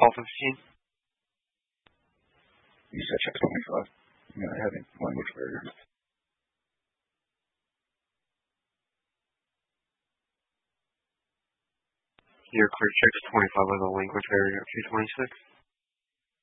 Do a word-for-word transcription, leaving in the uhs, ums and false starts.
call from Steam? You said check twenty-five. Yeah, I having language barrier. You're clear. Check twenty-five with a language barrier. two twenty-six.